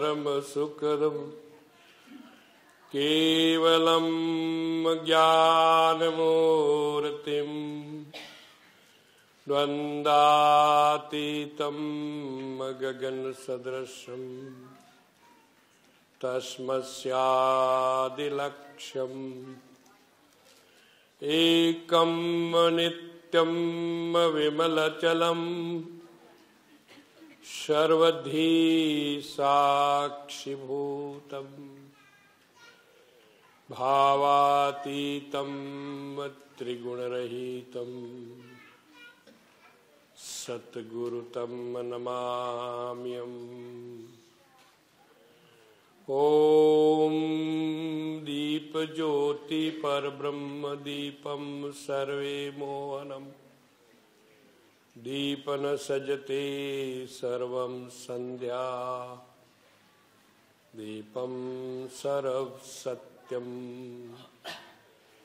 परम सुखदं केवलं ज्ञानमूर्तिं द्वन्द्वातीतं गगनसदृशं तस्मस्यादिलक्ष्यम् एकं नित्यं विमलचलं सर्वधी साक्षिभूतम् भावातीतं त्रिगुणरहितं सद्गुरुतं नमाम्यहम्। ॐ दीपज्योति परब्रह्म दीपं सर्वे मोहनम् दीपन सजते सर्वं संध्या दीपं सर्व सत्यम्